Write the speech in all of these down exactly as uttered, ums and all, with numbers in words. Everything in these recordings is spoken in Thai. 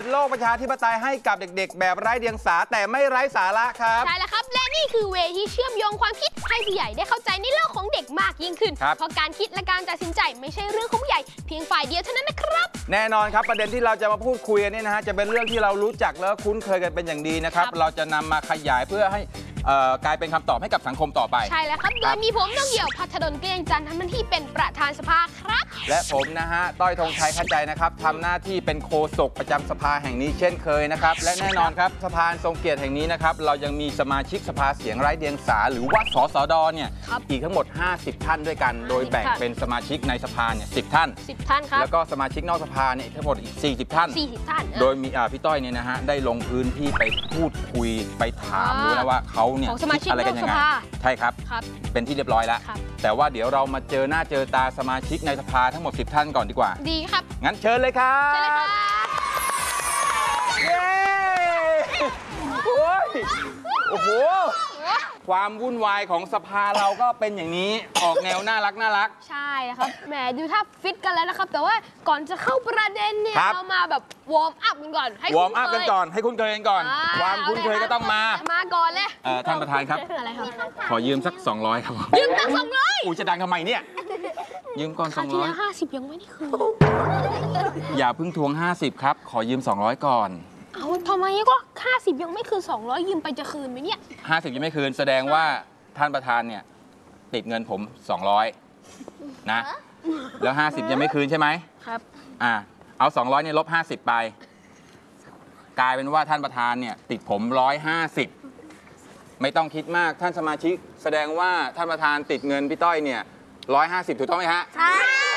โลกประชาธิปไตยให้กับเด็กๆแบบไร้เดียงสาแต่ไม่ไร้สาระครับใช่แล้วครับและนี่คือเวทีเชื่อมโยงความคิดให้ผู้ใหญ่ได้เข้าใจในโลกของเด็กมากยิ่งขึ้นเพราะการคิดและการตัดสินใจไม่ใช่เรื่องของผู้ใหญ่เพียงฝ่ายเดียวเท่านั้นนะครับแน่นอนครับประเด็นที่เราจะมาพูดคุยกันนี่นะฮะจะเป็นเรื่องที่เรารู้จักแล้วคุ้นเคยกันเป็นอย่างดีนะครับเราจะนำมาขยายเพื่อให้กลายเป็นคำตอบให้กับสังคมต่อไปใช่แล้วครับโดยมีผมน้องเหี่ยวพัฒดลเกลี้ยงจันทร์ทำหน้าที่เป็นประธานสภาครับและผมนะฮะต้อยธงชัยขันใจนะครับทำหน้าที่เป็นโฆษกประจำสภาแห่งนี้เช่นเคยนะครับและแน่นอนครับสภาทรงเกียรติแห่งนี้นะครับเรายังมีสมาชิกสภาเสียงไร้เดียงสาหรือว่าสสดเนี่ยอีกทั้งหมดห้าสิบท่านด้วยกันโดยแบ่งเป็นสมาชิกในสภาเนี่ยสิบท่านสิบท่านครับแล้วก็สมาชิกนอกสภาเนี่ยทั้งหมดอีกสี่สิบท่านสี่สิบท่านโดยมีพี่ต้อยเนี่ยนะฮะได้ลงพื้นที่ไปพูดคุยไปถามดูนะว่าเขาเนี่ยคิดอะไรกันยังไงใช่ครับเป็นที่เรียบร้อยแล้วแต่ว่าเดี๋ยวเรามาเจอหน้าเจอตาสมาชิกในสภาทั้งหมดสิบท่านก่อนดีกว่าดีครับงั้นเชิญเลยครับเชิญเลยครับเย้โอ้ยโอ้โหความวุ่นวายของสภาเราก็เป็นอย่างนี้ออกแนวน่ารักน่ารักใช่ครับแหมดูท่าฟิตกันแล้วนะครับแต่ว่าก่อนจะเข้าประเด็นเนี่ยเรามาแบบวอร์มอัพกันก่อนให้วอร์มอัพกันก่อนให้คุ้นเคยกันก่อนความคุ้นเคยก็ต้องมามาก่อนเลยท่านประธานครับขอยืมสักสองร้อยครับยืมตังสองร้อยอูจะดังทำไมเนี่ยยืมก่อนสองร้อยห้าสิบยังไม่ได้คืนอย่าเพิ่งทวงห้าสิบครับขอยืมสองร้อยก่อนเอาทำไมก็ห้าสิบยังไม่คืนสองร้อยยืมไปจะคืนไหมเนี่ยห้าสิบยังไม่คืนแสดงว่าท่านประธานเนี่ยติดเงินผมสองร้อยนะแล้วห้าสิบยังไม่คืนใช่ไหมครับอ่าเอาสองร้อยเนี่ยลบห้าสิบไปกลายเป็นว่าท่านประธานเนี่ยติดผมหนึ่งร้อยห้าสิบไม่ต้องคิดมากท่านสมาชิกแสดงว่าท่านประธานติดเงินพี่ต้อยเนี่ยหนึ่งร้อยห้าสิบถูกต้องไหมฮะใช่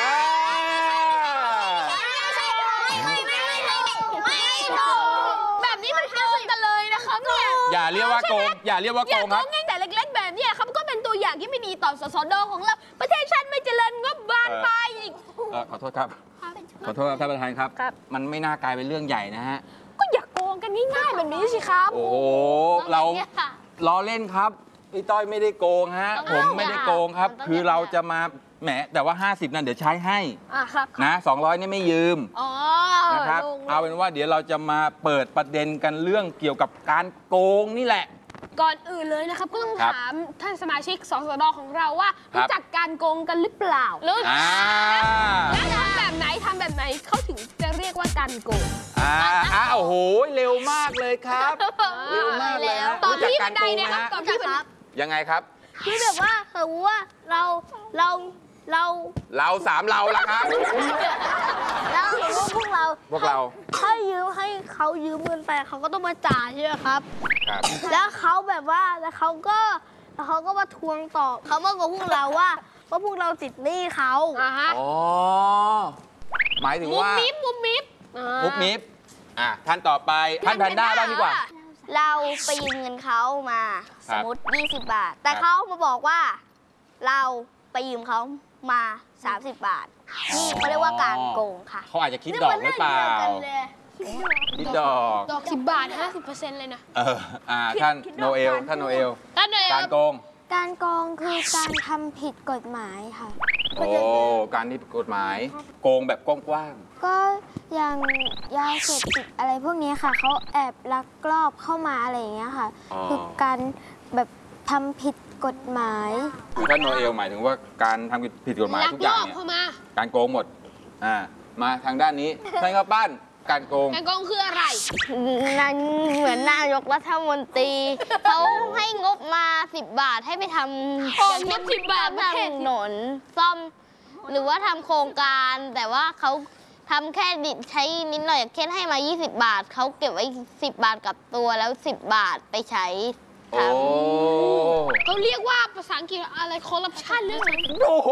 แบบนี้มันเกินกันเลยนะครับเนี่ยอย่าเรียกว่าโกงอย่าเรียกว่าโกงครับอย่าโกงง่ายแต่เล็กๆแบบนี้ครับก็เป็นตัวอย่างที่ไม่ดีต่อสสดของเราประเทศชาติไม่เจริญงบบานไปอีกขอโทษครับขอโทษครับท่านประธานครับมันไม่น่ากลายเป็นเรื่องใหญ่นะฮะก็อย่าโกงกันง่ายๆแบบนี้สิครับโอ้โหเราล้อเล่นครับพี่ต้อยไม่ได้โกงฮะผมไม่ได้โกงครับคือเราจะมาแหมแต่ว่าห้าสิบนั่นเดี๋ยวใช้ให้นะสองร้อยนี่ไม่ยืมนะครับเอาเป็นว่าเดี๋ยวเราจะมาเปิดประเด็นกันเรื่องเกี่ยวกับการโกงนี่แหละก่อนอื่นเลยนะครับก็ต้องถามท่านสมาชิกสสดของเราว่ารู้จักการโกงกันหรือเปล่ารู้แล้วทำแบบไหนทำแบบไหนเขาถึงจะเรียกว่าการโกงอ่าอ้าวโหเร็วมากเลยครับเร็วมากเลยตอนที่บันไดนะครับตอนที่บันยังไงครับคือแบบว่าเขาว่าเราเราเราเราสามเราละครับแล้วพวกเราพวกเราถ้ายืมให้เขายืมเงินไปเขาก็ต้องมาจ่ายใช่ไหมครับแล้วเขาแบบว่าแล้วเขาก็แล้วเขาก็มาทวงต่อเขาบอกกับพวกเราว่าว่าพวกเราติดหนี้เขาอ๋อหมายถึงว่ามุบมิบมุบมิบมุบมิบอ่ะท่านต่อไปท่านแพนด้าบ้างดีกว่าเราไปยืมเงินเขามาสมมติยี่สิบบาทแต่เขามาบอกว่าเราไปยืมเขามาสามสิบบาทนี่เขาเรียกว่าการโกงค่ะเขาอาจจะคิดดอกหรือเปล่าคิดดอกดอกสิบบาทห้าสิบเปอร์เซ็นต์เลยนะเอออ่าท่านโนเอลท่านโนเอลการโกงการโกงคือการทำผิดกฎหมายค่ะโอ้การที่ผิดกฎหมายโกงแบบกว้างๆก็อย่างยาเสพติดอะไรพวกนี้ค่ะเขาแอบลักลอบเข้ามาอะไรอย่างเงี้ยค่ะคือการแบบทำผิดกฎหมายคือท่านโนเอลหมายถึงว่าการทำผิดกฎหมายทุกอย่างเนี่ยการโกงหมดอ่ามาทางด้านนี้ท่านข้าวปั้นการโกงการโกงคืออะไรนั่นเหมือนนายกรัฐมนตรีเขาให้งบมาสิบบาทให้ไปทำอย่างเช่นสิบบาททำถนนซ่อมหรือว่าทำโครงการแต่ว่าเขาทำแค่ดิใช้นิดหน่อยอย่างเช่นให้มายี่สิบบาทเขาเก็บไว้สิบบาทกับตัวแล้วสิบบาทไปใช้โอ้เขาเรียกว่าภาษาอังกฤษอะไรคอร์รัปชันเรื่องอะไรโอ้โห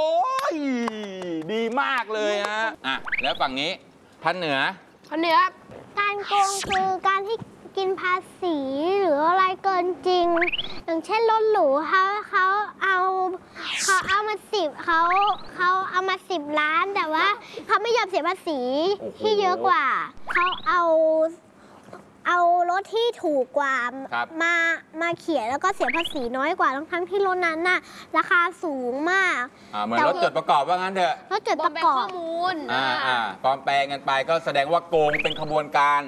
ดีมากเลยฮะอ่ะแล้วฝั่งนี้ท่านเหนือท่านเหนือการโกงคือการที่กินภาษีหรืออะไรเกินจริงอย่างเช่นรถหรูเขาเขาเอาเขาเอามาสิบเขาเขาเอามาสิบล้านแต่ว่าเขาไม่ยอมเสียภาษีที่เยอะกว่าเขาเอาเอารถที่ถูกกว่ามามาเขียนแล้วก็เสียภาษีน้อยกว่าทั้งที่รถนั้นน่ะราคาสูงมากเหมือนรถจดประกอบว่างั้นเถอะรถจดประกอบข้อมูลปลอมแปลงกันไปก็แสดงว่าโกงเป็นขบวนการ